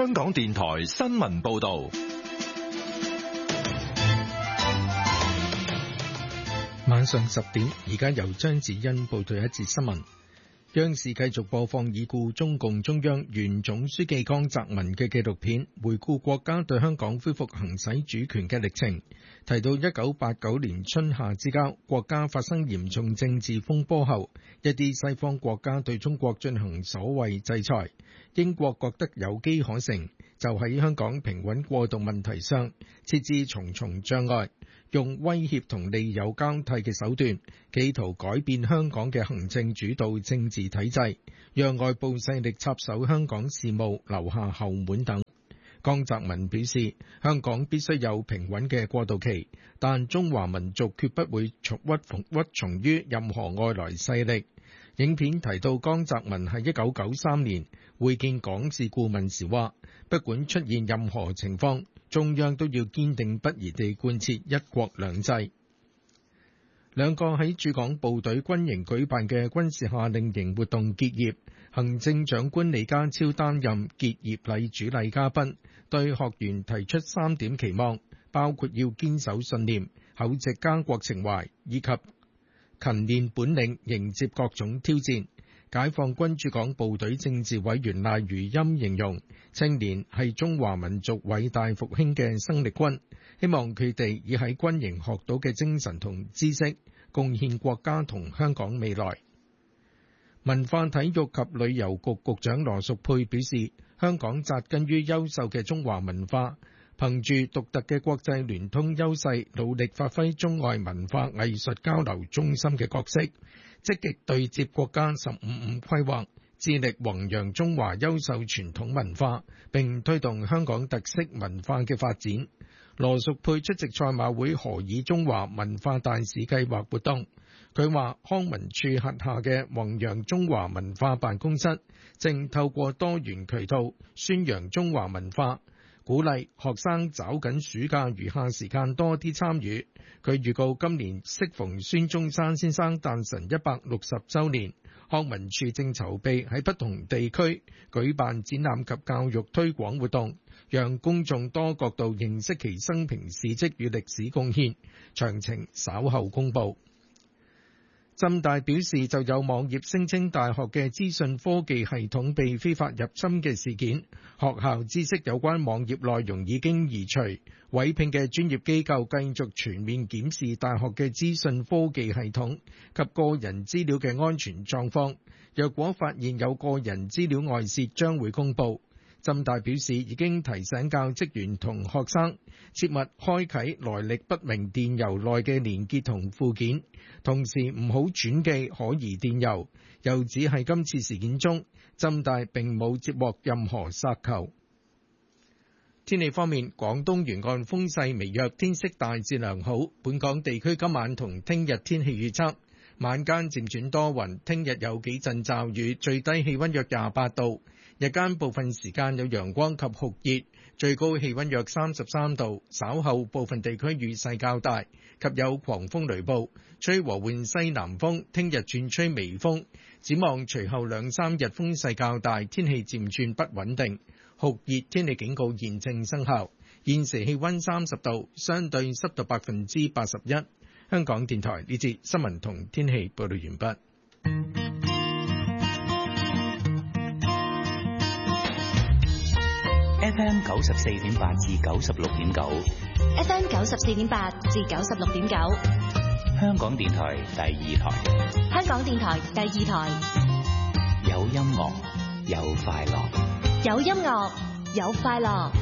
香港電台新聞報道。 晚上10點，而家由張子欣報道一節新聞。央視繼續播放已故中共中央原總書記江澤民嘅紀錄片，回顧國家對香港恢復行使主權嘅歷程。提到1989年春夏之交，國家發生嚴重政治風波後，一啲西方國家對中國進行所謂制裁。英國覺得有機可乘，就喺香港平穩過渡問題上設置重重障礙，用威脅同利誘交替嘅手段，企圖改變香港嘅行政主導政治體制，讓外部勢力插手香港事務，留下後門等。江澤民表示，香港必須有平穩嘅過渡期，但中華民族決不會屈從於任何外來勢力。影片提到江澤民喺1993年會見港事顧問時話，不管出現任何情況，中央都要堅定不移地貫徹一國兩制。兩個喺駐港部隊軍營舉辦嘅軍事夏令營活動結業，行政長官李家超擔任結業禮主禮嘉賓，對學員提出3點期望，包括要堅守信念、厚植家國情懷以及勤練本領，迎接各種挑戰。解放軍駐港部隊政治委員賴如欽形容，青年係中華民族偉大復興嘅生力軍，希望佢哋以喺軍營學到嘅精神同知識，貢獻國家同香港未來。文化體育及旅遊局局長羅淑佩表示，香港扎根於優秀嘅中華文化，憑住獨特嘅國際聯通優勢，努力發揮中外文化藝術交流中心嘅角色，積極對接國家15+5規劃，致力弘揚中華優秀傳統文化，並推動香港特色文化嘅發展。羅淑佩出席賽馬會何以中華文化大使計劃活動，佢話康文署轄下嘅弘揚中華文化辦公室正透過多元渠道宣揚中華文化，鼓勵學生抓緊暑假餘下時間多啲參與。佢預告今年適逢孫中山先生誕辰160週年，康文署正籌備喺不同地區舉辦展覽及教育推廣活動，讓公眾多角度認識其生平事蹟與歷史貢獻。詳情稍後公佈。浸大表示，就有網頁聲稱大學嘅資訊科技系統被非法入侵嘅事件，學校知悉有關網頁內容已經移除，委聘嘅專業機構繼續全面檢視大學嘅資訊科技系統及個人資料嘅安全狀況。若果發現有個人資料外泄，將會公佈。浸大表示已經提醒教職員同學生切勿開啟來歷不明電郵內嘅連結同附件，同時唔好轉寄可疑電郵。又指喺今次事件中，浸大並冇接獲任何殺球。天氣方面，廣東沿岸風勢微弱，天色大致良好。本港地區今晚同聽日天氣預測，晚間漸轉多雲，聽日有幾陣驟雨，最低氣溫約28度。日間部分時間有陽光及酷熱，最高氣溫約33度。稍後部分地區雨勢較大，及有狂風雷暴，吹和緩西南風。聽日轉吹微風。展望隨後2-3日風勢較大，天氣漸轉不穩定。酷熱天氣警告現正生效。現時氣溫30度，相對濕度81%。香港電台呢節新聞同天氣報道完畢。 FM 94.8至96.9 ，FM 94.8至96.9， 香港電台第2台， 香港電台第2台， 有音樂，有快樂， 有音樂，有快樂。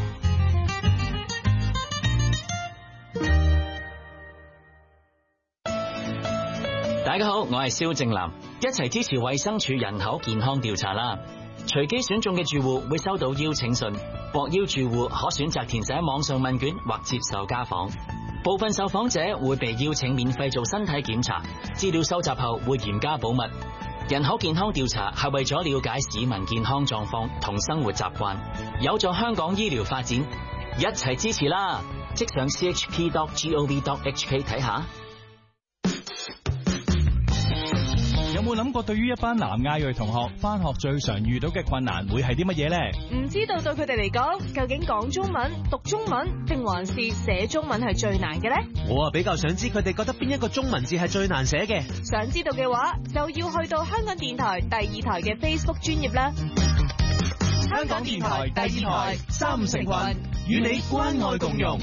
大家好，我係蕭正楠，一齊支持衛生署人口健康調查啦！隨機選中嘅住戶會收到邀請信，獲邀住戶可選擇填寫網上問卷或接受家訪。部分受訪者會被邀請免費做身體檢查，資料收集後會嚴加保密。人口健康調查係為咗了解市民健康狀況同生活習慣，有助香港醫療發展，一齊支持啦！即上 chp.gov.hk 睇下。 有冇諗過對於一班南亞裔同學返學最常遇到嘅困難會係啲乜嘢呢？ 唔知道對佢哋嚟講，究竟講中文、讀中文定還是寫中文係最難嘅呢？ 我比較想知佢哋覺得邊一個中文字係最難寫嘅。 想知道嘅話，就要去到香港電台第2台嘅 Facebook 專頁啦。 香港電台第2台三成運，與你關愛共融。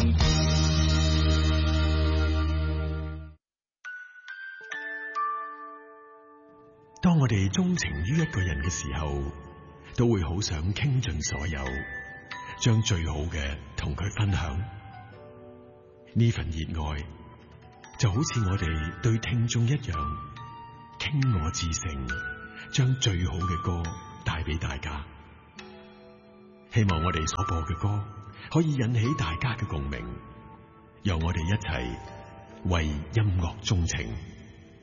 當我哋鍾情於一個人嘅時候，都會好想傾盡所有，將最好嘅同佢分享。呢份熱愛就好似我哋對聽眾一樣，傾我至誠，將最好嘅歌帶俾大家。希望我哋所播嘅歌可以引起大家嘅共鳴，讓我哋一齊為音樂鍾情。